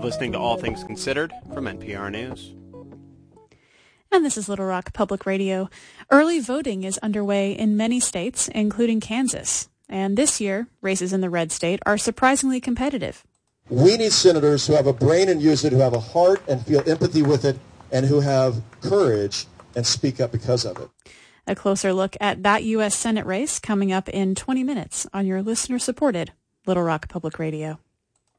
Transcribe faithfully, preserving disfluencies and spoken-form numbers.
listening to All Things Considered from N P R News. And this is Little Rock Public Radio. Early voting is underway in many states, including Kansas. And this year, races in the red state are surprisingly competitive. We need senators who have a brain and use it, who have a heart and feel empathy with it, and who have courage and speak up because of it. A closer look at that U S Senate race coming up in twenty minutes on your listener-supported Little Rock Public Radio.